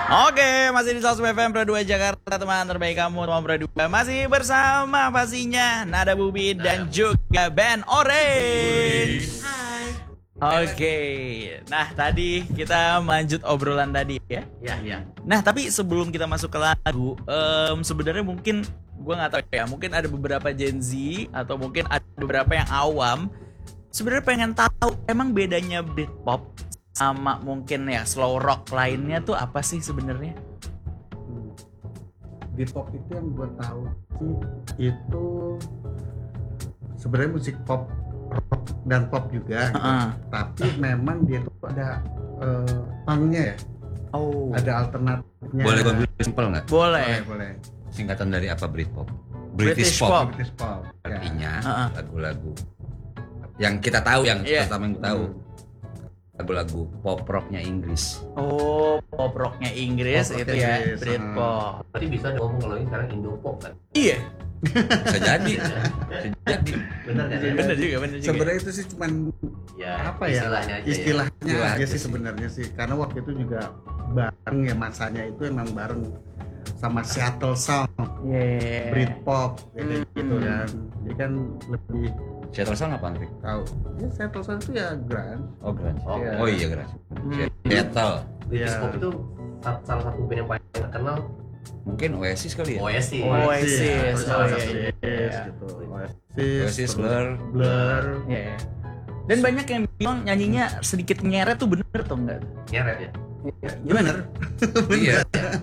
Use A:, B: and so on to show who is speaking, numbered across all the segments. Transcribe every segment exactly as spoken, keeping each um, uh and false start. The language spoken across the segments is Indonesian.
A: Oke, masih di Sosmed F M Pro dua Jakarta, teman terbaik kamu, teman Pro dua. Masih bersama pastinya Nada Bubi dan juga band Orange.
B: Hai.
A: Oke, nah tadi kita lanjut obrolan tadi ya.
B: Ya, ya.
A: Nah tapi sebelum kita masuk ke lagu, um, sebenarnya mungkin gue nggak tahu ya, mungkin ada beberapa Gen Z atau mungkin ada beberapa yang awam sebenarnya pengen tahu emang bedanya Britpop sama mungkin ya slow rock lainnya tuh apa sih sebenarnya?
C: Hmm. Britpop itu yang gue tahu sih itu sebenarnya musik pop, rock dan pop juga,
A: Uh-uh.
C: gitu. Tapi memang dia tuh ada uh, punknya ya,
A: Oh.
C: ada alternatifnya.
B: Boleh gue bilang simpel nggak?
A: Boleh.
C: Boleh, boleh.
B: Singkatan dari apa Britpop?
A: British
B: British,
A: pop.
B: pop.
C: British pop. Ya.
B: Artinya
A: Uh-uh.
B: lagu-lagu yang kita tahu, yang
A: Yeah.
B: pertama yang kita tahu,
C: Hmm.
B: lagu-lagu pop rocknya Inggris.
A: Oh, pop rocknya Inggris
C: Pop
A: itu
C: rocknya
A: ya,
C: Inggris,
A: Britpop.
D: Berarti bisa ngomong kalau ini sekarang Indopop kan?
A: Iya,
B: Bisa jadi, bisa jadi.
D: Bener kan?
C: Iya.
A: bener juga, bener juga.
C: Sebenarnya itu sih cuman
D: Ya,
C: apa ya?
D: istilahnya aja
C: Istilahnya
B: Istilah
C: aja
B: aja
C: sih
B: sih.
C: sebenarnya sih. Karena waktu itu juga bareng ya, masanya itu emang bareng sama Seattle Sound,
A: Yeah.
C: Britpop gitu,
A: Hmm.
C: gitu kan. Jadi kan lebih
B: Seattle Sound apa Andri?
C: tahu. Ya Seattle Sound itu ya grunge.
B: Oh grunge.
D: Oh,
C: Iya.
B: Oh iya grunge.
A: Hmm.
B: Seattle.
D: British
C: Ya.
D: Pop itu sa- salah satu band yang paling terkenal
B: Mungkin Oasis kali ya.
D: Oasis.
A: Oasis.
C: Oasis,
A: Oh, iya,
C: Oasis,
A: iya.
C: gitu.
B: Oasis,
C: terus
B: Blur.
C: Blur.
A: Iya. Dan banyak yang bilang nyanyinya sedikit nyeret tuh, bener tuh enggak?
D: Nyeret ya.
C: Bener.
B: Iya.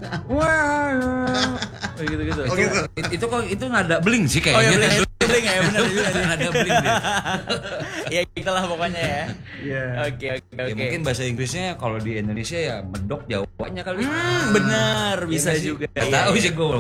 A: Wah, gitu-gitu.
C: Oh,
B: Itu,
C: gitu.
B: itu kok itu nada bling sih
A: Oh ya,
B: kayaknya.
A: bling, bling ya, bener juga.
B: Nada bling deh.
A: Ya itulah pokoknya ya.
C: Iya.
A: Oke, oke,
B: Ya
A: oke.
B: mungkin bahasa Inggrisnya kalau di Indonesia ya medok Jawanya kali.
A: Hmm, bener, bisa
B: Iya nggak sih?
A: juga.
B: Nggak
A: Iya,
B: tahu
A: iya.
B: sih gue.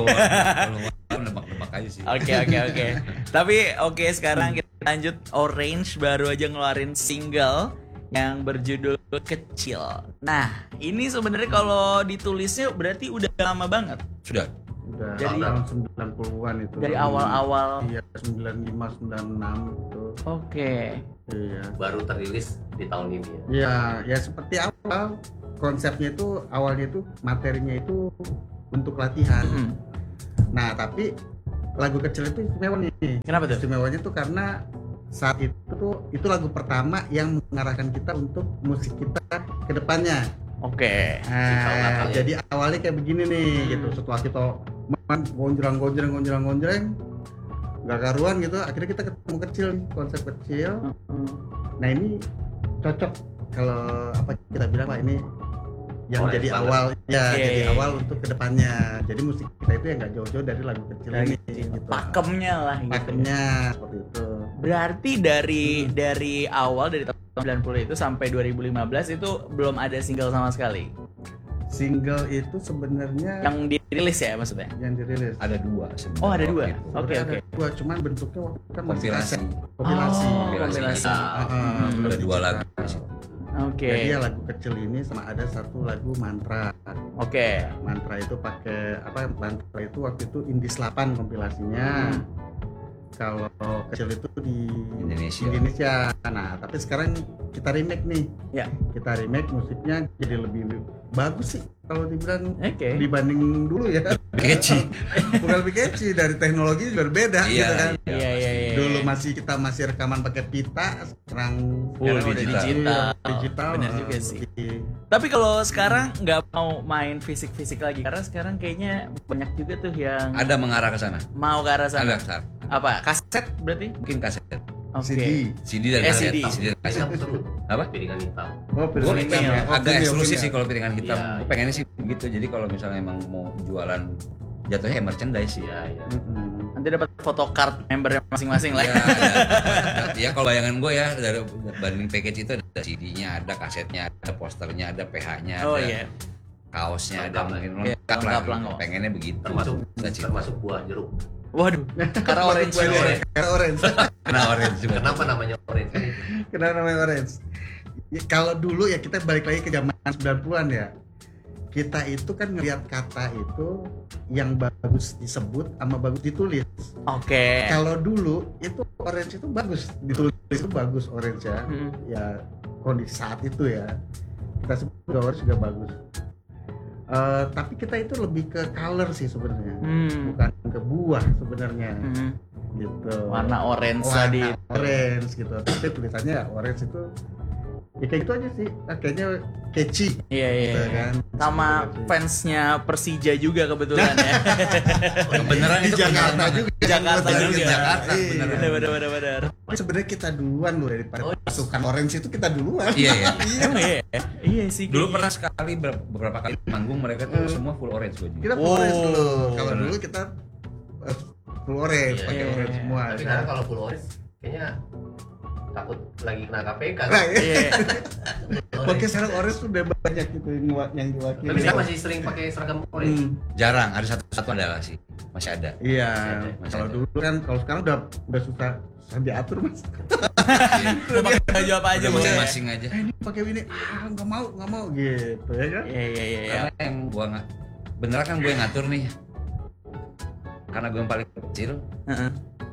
B: Kalau nebak-nebak aja sih.
A: Oke oke oke. Tapi oke, sekarang kita lanjut. Orange baru aja ngeluarin single yang berjudul Kecil. Nah, ini sebenarnya kalau ditulisnya berarti udah lama banget.
B: Sudah.
C: Udah
A: Jadi-
C: tahun sembilan puluhan itu.
A: Dari awal-awal.
C: Iya, sembilan puluh lima sembilan puluh enam itu.
A: Oke.
C: Iya.
D: Baru terilis di tahun ini ya.
C: Ya, ya seperti awal konsepnya itu awalnya itu materinya itu untuk latihan.
A: Mm.
C: Nah, tapi lagu Kecil itu istimewa nih.
A: Kenapa tuh?
C: Istimewanya tuh karena saat itu tuh itu lagu pertama yang mengarahkan kita untuk musik kita ke depannya.
A: Oke.
D: Cikal
C: Nah,
D: bakal ya.
C: jadi awalnya kayak begini nih
A: Hmm.
C: gitu. Setelah kita main gonjreng gonjreng gonjreng gonjreng nggak karuan gitu, akhirnya kita ketemu Kecil nih, konsep Kecil.
A: Mm.
C: Nah, ini cocok kalau apa kita bilang Pak, ini yang
D: Orange
C: jadi
D: banget.
C: awal ya
A: Oke.
C: jadi awal untuk kedepannya. Jadi musik kita itu ya nggak jauh-jauh dari lagu Kecil
A: Dari
C: ini gitu.
A: pakemnya lah gitu.
C: Pakemnya seperti itu.
A: Berarti dari dari awal dari tahun sembilan puluh itu sampai dua ribu lima belas itu belum ada single sama sekali.
C: Single itu sebenarnya yang,
A: Yang dirilis ya maksudnya.
C: dirilis.
B: Ada dua sebenarnya.
A: Oh, ada dua.
B: waktu itu.
A: Oke,
C: Sebenarnya
A: oke.
C: ada dua, cuman bentuknya waktu itu kan masih
B: Kompilasi.
C: kaset. Kompilasi.
A: Oh,
B: Kompilasi.
A: kompilasi.
D: Ya.
C: Ah, ah,
A: Hmm.
C: belum
B: Ada dua
C: digital.
B: lagu di situ.
A: Oke.
C: Jadi ya lagu Kecil ini sama ada satu lagu Mantra.
A: Oke.
C: Mantra itu pakai apa? Mantra itu waktu itu Indis delapan kompilasinya.
A: Hmm.
C: Kalau Kecil itu di
B: Indonesia.
C: Indonesia. Nah, tapi sekarang kita remake nih.
A: Ya.
C: Kita remake, musiknya jadi lebih bagus sih kalau dibilang
A: Oke.
C: dibanding dulu ya.
B: Catchy.
C: Bukan lebih catchy, dari teknologi berbeda
B: Iya,
C: gitu kan.
A: Iya, iya, iya.
C: Dulu masih kita masih rekaman pakai pita, sekarang
A: Full
C: sekarang udah
A: digital.
C: digital. Digital.
A: Bener
C: eh,
A: juga sih.
C: lebih-
A: Tapi kalau sekarang nggak mau main fisik-fisik lagi karena sekarang kayaknya banyak juga tuh yang
B: Ada mengarah ke sana.
A: mau ke arah sana.
B: Ada Sar.
A: Apa? Kaset berarti?
B: Mungkin kaset.
A: Oke.
C: C D.
B: C D dan
A: Eh,
B: kaset.
A: C D.
B: C D dan kaset.
D: Hitam seru.
B: Apa?
D: Piringan hitam.
C: Oh,
B: Gue
C: piringan hitam ya. Oh,
B: agak
C: film,
B: eksklusif
C: film
B: sih
C: ya.
B: kalau piringan hitam.
D: Iya,
B: Gue
D: iya.
B: pengennya sih begitu. Jadi kalau misalnya emang mau jualan jatuhnya ya merchandise sih.
D: Iya, iya.
C: Mm-mm.
A: Nanti dapat foto card membernya masing-masing lah.
B: Ya, ada, ada- ya kalau bayangan gue ya dari banding package itu ada C D-nya, ada kasetnya, ada posternya, ada P H-nya,
A: Oh
B: ada
A: iya.
B: kaosnya, ada
D: Lengkap lah.
B: mungkin
A: Iya,
B: lengkap
A: lengkap lah,
B: lah.
A: nggak.
B: Pengennya begitu.
D: Termasuk
B: Kita cinta.
D: termasuk buah jeruk.
A: Waduh. Karena orange
C: Bukan
A: juga. ya.
C: orange, karena orange.
B: Kena orange juga.
D: Kenapa namanya orange?
C: Kenapa namanya orange? Ya, kalau dulu ya kita balik lagi ke zaman sembilan puluhan ya. Kita itu kan ngelihat kata itu yang bagus disebut sama bagus ditulis.
A: Oke.
C: Kalau dulu itu orange itu bagus ditulis itu bagus orange ya.
A: Hmm.
C: Ya kondisi saat itu ya kita sebut juga orange juga bagus. Eh, tapi kita itu lebih ke color sih sebenarnya,
A: Hmm.
C: bukan ke buah sebenarnya,
A: Hmm.
C: gitu.
A: Warna orange
C: Warna
A: tadi.
C: orange gitu. Tapi tulisannya ya orange itu, ya kayak gitu aja sih. Ah, kayaknya catchy,
A: Iya iya.
C: gitu
A: iya.
C: kan.
A: Sama
C: Catchy.
A: fansnya Persija juga kebetulan ya.
B: Beneran
C: Di
B: itu
C: Jakarta
B: pengalaman.
C: juga.
A: Jakarta
C: Betul,
A: juga.
C: di Jakarta,
B: Iya.
C: bener.
A: Bener bener bener bener.
C: Tapi sebenarnya kita duluan loh daripada
D: Oh.
C: pasukan orange itu kita duluan.
B: Iya ya.
A: Emang iya. ya? Iya sih.
B: Dulu
A: kayaknya.
B: pernah sekali ber- beberapa kali manggung mereka tuh semua full orange bajunya.
C: Kita full orange
A: Oh.
C: dulu. Kalau dulu kita eh, full orange,
D: Iya,
C: pakai
A: iya,
C: orange
A: iya.
C: semua.
D: Tapi sekarang kalau full orange kayaknya takut lagi kena K P K.
C: Nah, iya.
A: Iya.
C: Pakai sekarang orange tuh udah banyak gitu yang, diwa- yang diwakili.
D: Tapi saya masih sering pakai seragam orange.
C: Hmm,
B: Jarang, ada satu-satu adalah sih. Masih ada.
C: iya.
B: Masih
C: Kalau
B: ada.
C: dulu kan, kalau sekarang udah udah susah susah diatur mas.
A: Lu pakai baju apa aja
B: Udah
A: Bos?
B: masing-masing aja.
C: Eh, ini pakai ini, ah nggak mau nggak mau gitu ya kan?
A: Iya iya iya. iya.
B: Karena yang gua nggak beneran kan gue yang ngatur nih. Karena gue yang paling kecil,
A: Heeh.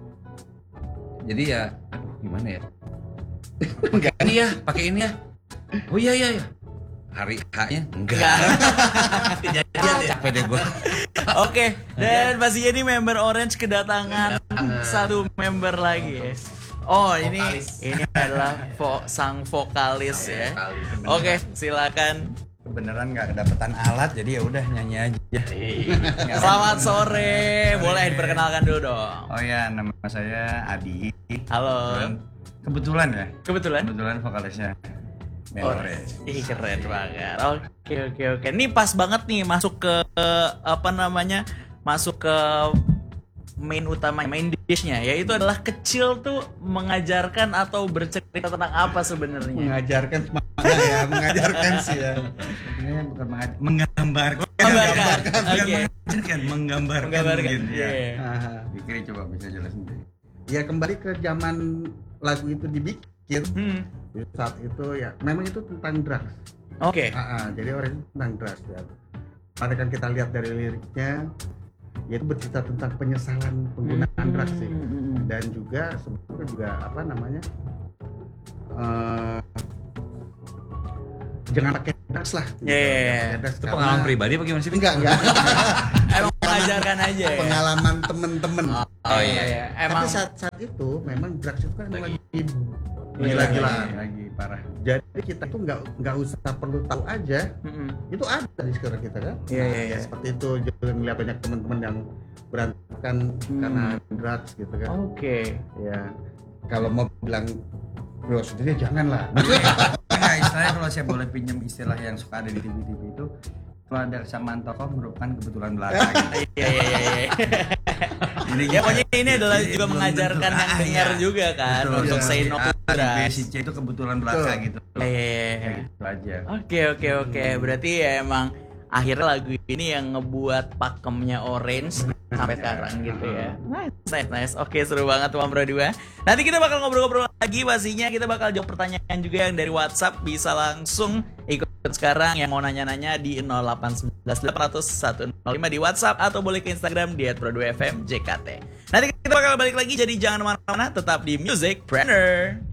B: jadi ya aduh gimana ya? Pakai ini ya, pakai ini ya. Oh iya iya iya. Hari H-nya enggak.
A: Kejadian ya.
B: Capek deh gua.
A: Oke, dan pastinya ini member Orange kedatangan satu member lagi ya. Oh, ini
D: Vokalis.
A: ini adalah vo- sang vokalis ya. Oke, silakan.
E: Beneran nggak kedapetan alat jadi ya udah nyanyi aja.
D: Iya.
A: Selamat sore. Boleh diperkenalkan dulu dong.
E: Oh ya, nama saya Adi.
A: Halo.
E: Dan kebetulan ya,
A: Kebetulan.
E: kebetulan vokalisnya band
A: Oh,
E: Orange.
A: ih keren banget. Oke oke oke. Ini pas banget nih masuk ke apa namanya? Masuk ke main utama, main dishnya, yaitu adalah kecil tuh mengajarkan atau bercerita tentang apa sebenarnya?
C: Mengajarkan semangat ya, mengajarkan sih ya.
E: Sebenarnya bukan mengaj- menggambarkan.
A: Menggambarkan,
E: Bukan
A: oke.
E: mengajarkan, menggambarkan.
A: Menggambarkan.
E: mungkin, ya.
A: Iya.
C: Ah,
E: Pikir coba bisa jelasin deh.
C: ya kembali ke zaman lagu itu dibikin
A: Hmm.
C: di saat itu ya, memang itu tentang drugs.
A: Oke.
C: Ah, ah, jadi orang itu tentang drugs ya. Pada kan kita lihat dari liriknya, yaitu bercerita tentang penyesalan penggunaan drugs sih.
A: Hmm.
C: Dan juga sebetulnya juga apa namanya, eh, jangan pakai drugs lah.
A: Iya, iya, iya.
C: Jangan pakai drugs
B: Itu
C: karena-
B: pengalaman pribadi apa gimana sih?
C: Enggak enggak.
A: Emang mengajarkan aja ya.
C: Pengalaman temen-temen.
B: Oh iya.
A: Emang.
C: Tapi saat saat itu memang drugs itu kan lagi
A: Iya,
C: gila-gila.
E: Lagi, lagi parah.
C: Jadi kita tuh nggak nggak usah perlu tahu aja,
A: Mm-mm.
C: itu ada di sekitar kita kan.
A: Iya,
C: Nah,
A: iya,
C: ya
A: iya.
C: seperti itu, juga ngeliat banyak teman-teman yang berantakan
A: Hmm.
C: karena drugs gitu kan.
A: Oke.
C: Ya kalau mau bilang bro sendiri janganlah.
E: Enggak, istilahnya kalau saya boleh pinjam istilah yang suka ada di T V T V itu, kalau ada kesamaan tokoh merupakan kebetulan belaka. gitu.
A: Iya iya iya. iya.
E: Jadi
A: Ya
E: gitu.
A: pokoknya ini adalah
E: Jadi
A: juga
E: belum
A: mengajarkan
E: tentu.
A: yang
E: Ah,
A: dengar
E: iya.
A: juga kan
E: Betul,
A: untuk
E: betul.
A: say no
E: A,
A: to
E: B, B,
A: drugs.
E: C, C itu kebetulan belaka
C: Betul.
E: gitu.
A: Iya, iya, iya.
E: Kayak gitu aja.
A: Oke oke oke. Berarti ya emang akhirnya lagu ini yang ngebuat pakemnya Orange sampai sekarang gitu ya. Nice nice nice. Oke seru banget Bang Bro dua. Nanti kita bakal ngobrol-ngobrol lagi pastinya, kita bakal jawab pertanyaan juga yang dari WhatsApp, bisa langsung ikut sekarang yang mau nanya-nanya di nol delapan satu sembilan delapan nol nol satu nol lima di WhatsApp atau boleh ke Instagram di et pro dua f m j k t. Nanti kita bakal balik lagi, jadi jangan kemana-mana, tetap di Music Planner.